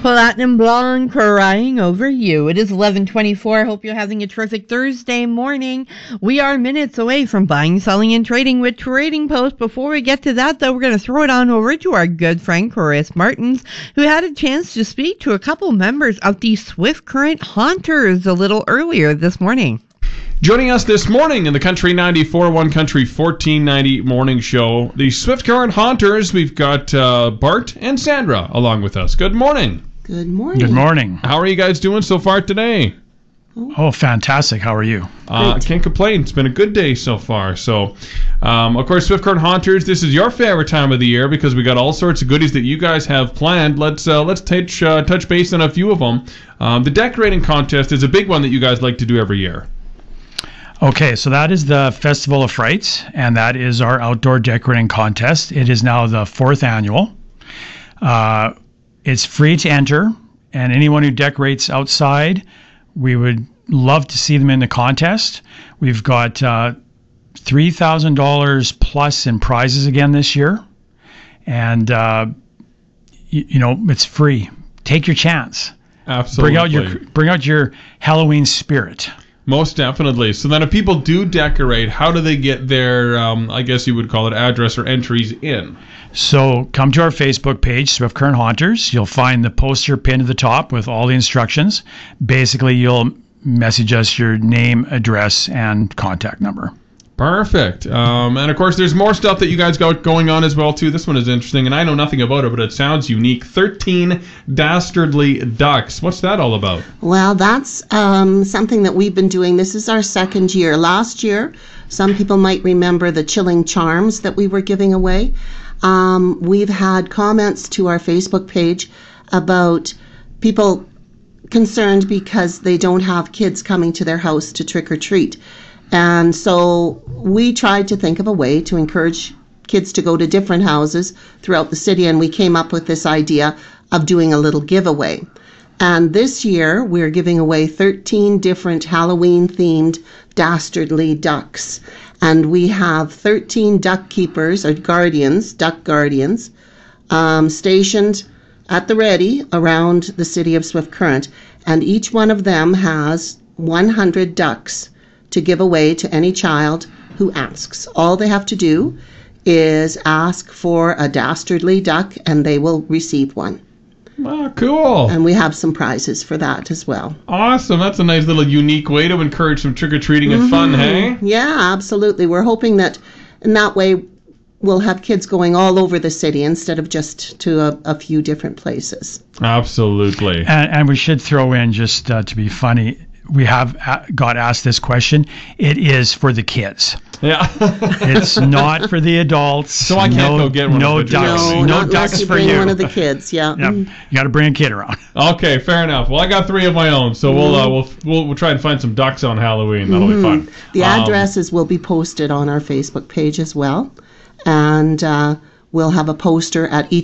Platinum Blonde crying over you. It is 11:24. Hope you're having a terrific Thursday morning. We are minutes away from buying, selling, and trading with Trading Post. Before we get to that, though, we're going to throw it on over to our good friend Chris Martins, who had a chance to speak to a couple members of the Swift Current Haunters a little earlier this morning. Joining us this morning in the Country 94, One Country 1490 morning show, the Swift Current Haunters, we've got Bart and Sandra along with us. Good morning. Good morning. Good morning. How are you guys doing so far today? Oh, fantastic. How are you? Can't complain. It's been a good day so far. So, of course, Swift Current Haunters, this is your favorite time of the year because we got all sorts of goodies that you guys have planned. Let's touch base on a few of them. The decorating contest is a big one that you guys like to do every year. Okay, so that is the Festival of Frights, and that is our outdoor decorating contest. It is now the 4th annual. It's free to enter, and anyone who decorates outside, we would love to see them in the contest. We've got $3,000 plus in prizes again this year, and it's free. Take your chance. Absolutely. Bring out your Halloween spirit. Most definitely. So then if people do decorate, how do they get their, I guess you would call it, address or entries in? So come to our Facebook page, Swift Current Haunters. You'll find the poster pinned to the top with all the instructions. Basically, you'll message us your name, address, and contact number. Perfect. And of course, there's more stuff that you guys got going on as well, too. This one is interesting, and I know nothing about it, but it sounds unique. 13 Dastardly Ducks. What's that all about? Well, that's something that we've been doing. This is our 2nd year. Last year, some people might remember the Chilling Charms that we were giving away. We've had comments to our Facebook page about people concerned because they don't have kids coming to their house to trick or treat. And so we tried to think of a way to encourage kids to go to different houses throughout the city, and we came up with this idea of doing a little giveaway. And this year, we're giving away 13 different Halloween-themed Dastardly Ducks. And we have 13 duck keepers, or guardians, duck guardians, stationed at the ready around the city of Swift Current. And each one of them has 100 ducks to give away to any child who asks. All they have to do is ask for a dastardly duck and they will receive one. Oh, cool. And we have some prizes for that as well. Awesome. That's a nice little unique way to encourage some trick-or-treating and fun, hey? Yeah, absolutely. We're hoping that in that way we'll have kids going all over the city instead of just to a few different places. Absolutely. And we should throw in, just to be funny, we have got asked this question. It is for the kids. Yeah. It's not for the adults. So I can't go get one of the ducks. No ducks you for bring you. One of the kids, yeah. Yep. You got to bring a kid around. Okay, fair enough. Well, I got 3 of my own, so we'll try and find some ducks on Halloween. That'll be fun. The addresses will be posted on our Facebook page as well, and we'll have a poster at each